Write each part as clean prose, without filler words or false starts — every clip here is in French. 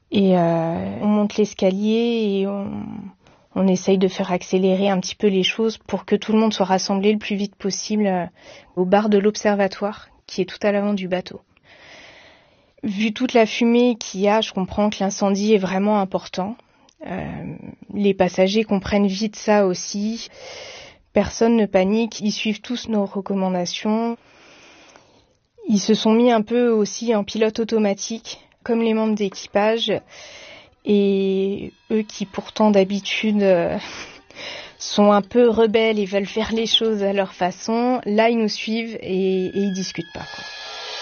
Et on monte l'escalier et on essaye de faire accélérer un petit peu les choses pour que tout le monde soit rassemblé le plus vite possible au bar de l'observatoire qui est tout à l'avant du bateau. Vu toute la fumée qu'il y a, je comprends que l'incendie est vraiment important. Les passagers comprennent vite ça aussi. Personne ne panique, ils suivent tous nos recommandations. Ils se sont mis un peu aussi en pilote automatique, comme les membres d'équipage. Et eux qui pourtant d'habitude sont un peu rebelles et veulent faire les choses à leur façon, là ils nous suivent et ils discutent pas, quoi.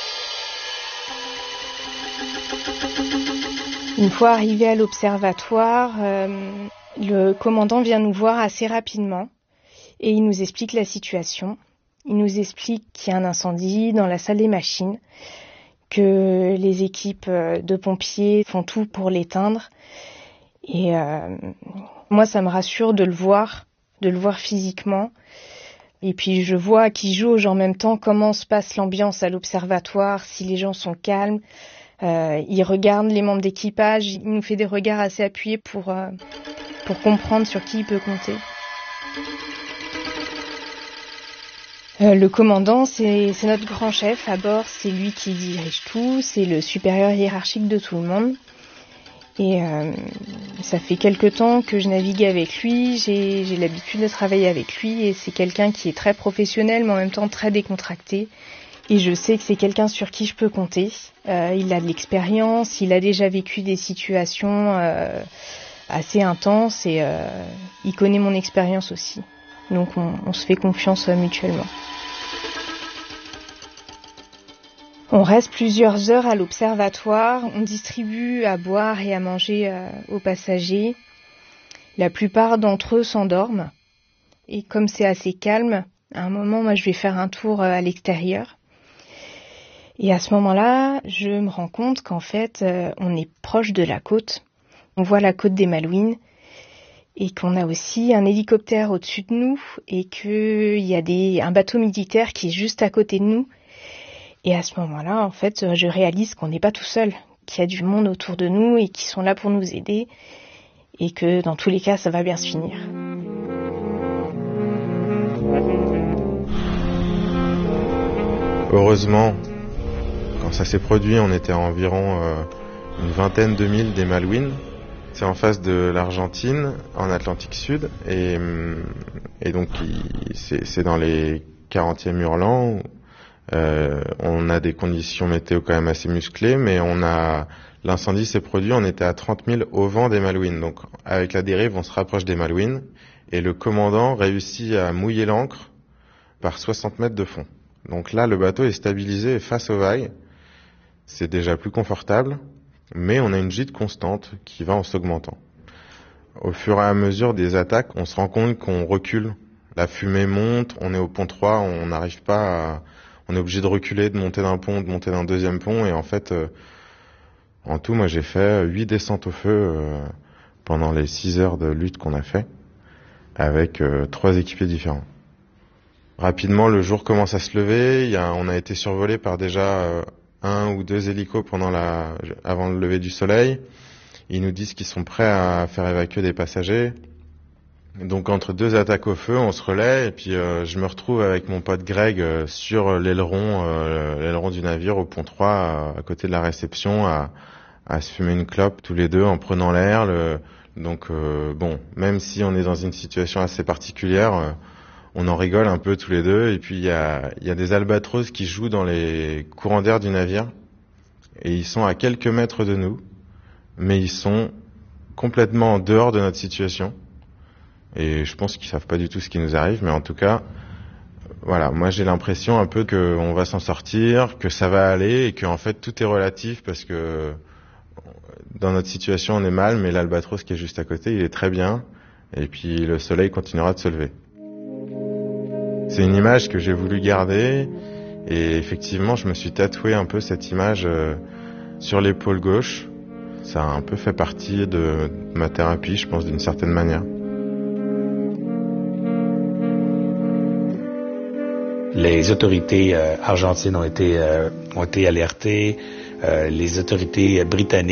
Une fois arrivé à l'observatoire, le commandant vient nous voir assez rapidement et il nous explique la situation. Il nous explique qu'il y a un incendie dans la salle des machines, que les équipes de pompiers font tout pour l'éteindre. Et moi, ça me rassure de le voir physiquement. Et puis je vois qu'il jauge en même temps comment se passe l'ambiance à l'observatoire, si les gens sont calmes. Il regarde les membres d'équipage, il nous fait des regards assez appuyés pour comprendre sur qui il peut compter. Le commandant, c'est notre grand chef à bord, c'est lui qui dirige tout, c'est le supérieur hiérarchique de tout le monde. Et ça fait quelque temps que je navigue avec lui, j'ai l'habitude de travailler avec lui et c'est quelqu'un qui est très professionnel mais en même temps très décontracté. Et je sais que c'est quelqu'un sur qui je peux compter. Il a de l'expérience, il a déjà vécu des situations assez intenses et il connaît mon expérience aussi. Donc on se fait confiance mutuellement. On reste plusieurs heures à l'observatoire, on distribue à boire et à manger aux passagers. La plupart d'entre eux s'endorment. Et comme c'est assez calme, à un moment, moi je vais faire un tour à l'extérieur. Et à ce moment-là, je me rends compte qu'en fait, on est proche de la côte. On voit la côte des Malouines et qu'on a aussi un hélicoptère au-dessus de nous et qu'il y a un bateau militaire qui est juste à côté de nous. Et à ce moment-là, en fait, je réalise qu'on n'est pas tout seul, qu'il y a du monde autour de nous et qui sont là pour nous aider et que dans tous les cas, ça va bien se finir. Heureusement, quand ça s'est produit, on était à environ une vingtaine de milles des Malouines. C'est en face de l'Argentine, en Atlantique Sud, et donc c'est dans les 40e hurlants. On a des conditions météo quand même assez musclées, mais l'incendie s'est produit, on était à 30 000 au vent des Malouines. Donc avec la dérive, on se rapproche des Malouines, et le commandant réussit à mouiller l'ancre par 60 mètres de fond. Donc là, le bateau est stabilisé face aux vagues. C'est déjà plus confortable, mais on a une gîte constante qui va en s'augmentant. Au fur et à mesure des attaques, on se rend compte qu'on recule. La fumée monte, on est au pont 3, on n'arrive pas on est obligé de reculer, de monter d'un pont, de monter d'un deuxième pont, et en fait, en tout, moi j'ai fait 8 descentes au feu pendant les 6 heures de lutte qu'on a fait, avec 3 équipiers différents. Rapidement, le jour commence à se lever, on a été survolé par déjà 1 ou 2 hélicos avant le lever du soleil. Ils nous disent qu'ils sont prêts à faire évacuer des passagers. Donc entre 2 attaques au feu, on se relaie et puis je me retrouve avec mon pote Greg sur l'aileron du navire au pont 3 à côté de la réception à se fumer une clope tous les deux en prenant l'air. Donc même si on est dans une situation assez particulière, on en rigole un peu tous les deux. Et puis il y a des albatros qui jouent dans les courants d'air du navire et ils sont à quelques mètres de nous, mais ils sont complètement en dehors de notre situation. Et je pense qu'ils savent pas du tout ce qui nous arrive, mais en tout cas, voilà, moi j'ai l'impression un peu qu'on va s'en sortir, que ça va aller et qu'en fait tout est relatif parce que dans notre situation on est mal, mais l'albatros qui est juste à côté, il est très bien et puis le soleil continuera de se lever. C'est une image que j'ai voulu garder et effectivement je me suis tatoué un peu cette image sur l'épaule gauche. Ça a un peu fait partie de ma thérapie, je pense, d'une certaine manière. Les autorités argentines ont été alertées, les autorités britanniques